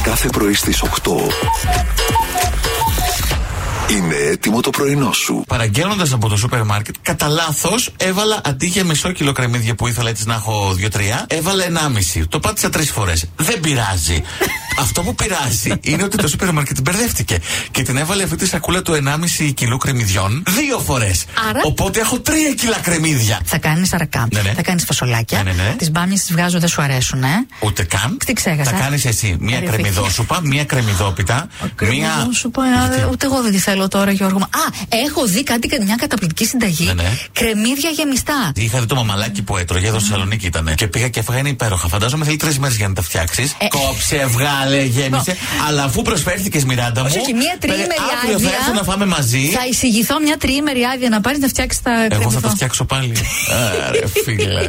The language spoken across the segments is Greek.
κάθε πρωί στις 8. Είναι έτοιμο το πρωινό σου. Παραγγέλνοντας από το σούπερ μάρκετ, κατά λάθος έβαλα αντί για μισό κιλό κρεμμύδια που ήθελα έτσι να έχω 2-3, έβαλα 1,5. Το πάτησα 3 φορές. Δεν πειράζει. Αυτό που πειράζει είναι ότι το σούπερ μάρκετ μπερδεύτηκε και την έβαλε αυτή τη σακούλα του 1,5 κιλού κρεμμυδιών 2 φορές. Άρα... Οπότε έχω 3 κιλά κρεμμύδια. Θα κάνεις αρακά. Ναι. Θα κάνεις φασολάκια. Ναι. Τις μπάμιες τις βγάζω, δεν σου αρέσουν, Ούτε καν. Τι ξέχασα. Θα κάνεις εσύ μία κρεμμυδόσουπα, μία κρεμμυδόπιτα. Κρεμμυδόσουπα, ούτε εγώ δεν τη θέλω τώρα, Γιώργο. Έχω δει μια καταπληκτική συνταγή. Ναι. Κρεμμύδια γεμιστά. Είχα δει το μαμαλάκι που έτρωγε εδώ στη Θεσσαλονίκη ήταν. Και πήγα και έφαγα, είναι υπέροχα. Φαντάζομαι θέλει 3 μέρες για να τα φτιάξεις. Κόψε, βγάλε, γέμισε. Αλλά αφού προσφέρθηκες, Μιράντα μου. Όχι, μία τριήμερη άδεια. Αύριο θα έρθω να φάμε μαζί. Θα εισηγηθώ μια τριήμερη άδεια να πάρεις να φτιάξεις τα κρεμμύδια. Εγώ θα τα φτιάξω πάλι. Άρε φίλε.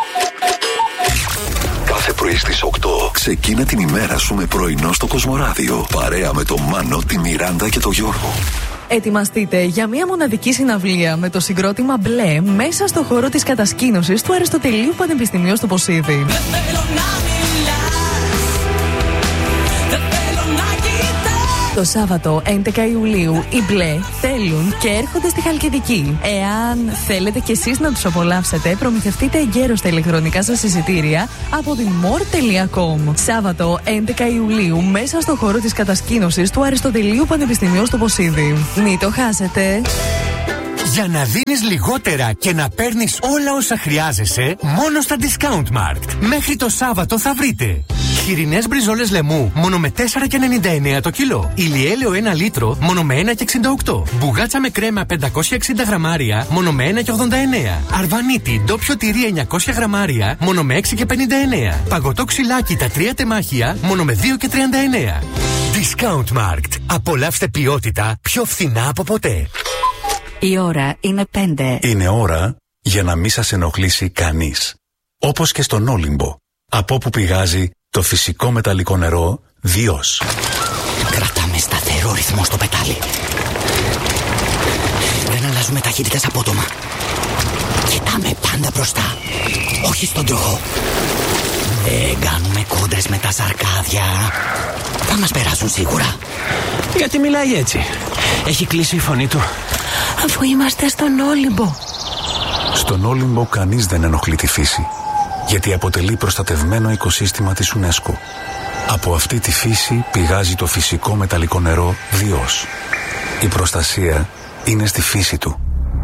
Κάθε πρωί στις 8 ξεκίνα την ημέρα σου με πρωινό στο Κοσμοράδιο. Παρέα με τον Μάνο, τη Μιράντα και τον Γιώργο. Ετοιμαστείτε για μια μοναδική συναυλία με το συγκρότημα Μπλε μέσα στο χώρο της κατασκήνωσης του Αριστοτελείου Πανεπιστημίου στο Ποσίδι. Το Σάββατο 11 Ιουλίου οι Μπλε θέλουν και έρχονται στη Χαλκιδική. Εάν θέλετε κι εσείς να τους απολαύσετε, προμηθευτείτε εγκαίρως τα ηλεκτρονικά σας εισιτήρια από την more.com. Σάββατο 11 Ιουλίου μέσα στο χώρο της κατασκήνωσης του Αριστοτελείου Πανεπιστημίου στο Ποσίδι. Μην το χάσετε. Για να δίνεις λιγότερα και να παίρνεις όλα όσα χρειάζεσαι, μόνο στα Discount Markt. Μέχρι το Σάββατο θα βρείτε χοιρινές μπριζόλες λαιμού μόνο με 4,99 το κιλό. Ηλιέλαιο 1 λίτρο μόνο με 1,68. Μπουγάτσα με κρέμα 560 γραμμάρια μόνο με 1,89. Αρβανίτη ντόπιο τυρί 900 γραμμάρια μόνο με 6,59. Παγωτό ξυλάκι τα 3 τεμάχια μόνο με 2,39. Discount Markt. Απολαύστε ποιότητα πιο φθηνά από ποτέ. Η ώρα είναι 5. Είναι ώρα για να μην σας ενοχλήσει κανείς. Όπως και στον Όλυμπο, από όπου πηγάζει το φυσικό μεταλλικό νερό Διός. Κρατάμε σταθερό ρυθμό στο πετάλι. Δεν αλλάζουμε ταχύτητες απότομα. Κοιτάμε πάντα μπροστά, όχι στον τροχό. Δεν κάνουμε κόντρες με τα σαρκάδια. Θα μας περάσουν σίγουρα. Γιατί μιλάει έτσι? Έχει κλείσει η φωνή του. Αφού είμαστε στον Όλυμπο. Στον Όλυμπο κανείς δεν ενοχλεί τη φύση, γιατί αποτελεί προστατευμένο οικοσύστημα της UNESCO. Από αυτή τη φύση πηγάζει το φυσικό μεταλλικό νερό Διός. Η προστασία είναι στη φύση του.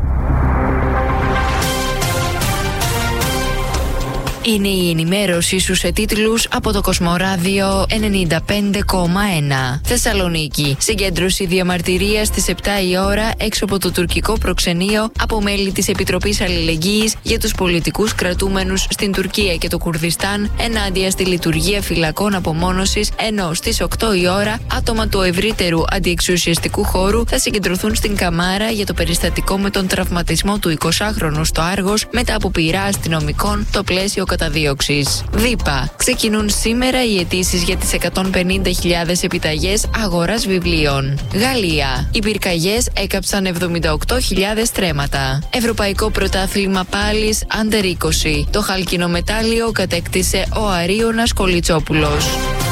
Είναι η ενημέρωσή σου σε τίτλους από το Κοσμοράδιο 95,1. Θεσσαλονίκη. Συγκέντρωση διαμαρτυρίας στις 7 η ώρα έξω από το τουρκικό προξενείο από μέλη της Επιτροπής Αλληλεγγύης για τους πολιτικούς κρατούμενους στην Τουρκία και το Κουρδιστάν ενάντια στη λειτουργία φυλακών απομόνωσης, ενώ στις 8 η ώρα άτομα του ευρύτερου αντιεξουσιαστικού χώρου θα συγκεντρωθούν στην Καμάρα για το περιστατικό με τον τραυματισμό του 20χρονου στο Άργος μετά από πειρά αστυνομικών το πλαίσιο καταδίωξης. ΔΥΠΑ. Ξεκινούν σήμερα οι αιτήσεις για τις 150.000 επιταγές αγοράς βιβλίων. Γαλλία. Οι πυρκαγιές έκαψαν 78.000 στρέμματα. Ευρωπαϊκό πρωτάθλημα πάλης Under 20. Το χαλκινό μετάλλιο κατέκτησε ο Αρίωνας Κολιτσόπουλος.